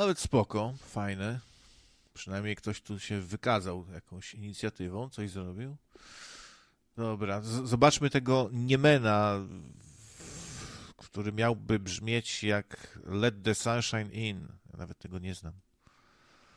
Nawet spoko, fajne. Przynajmniej ktoś tu się wykazał jakąś inicjatywą, coś zrobił. Dobra, zobaczmy tego Niemena, który miałby brzmieć jak Let the Sunshine In. Ja nawet tego nie znam.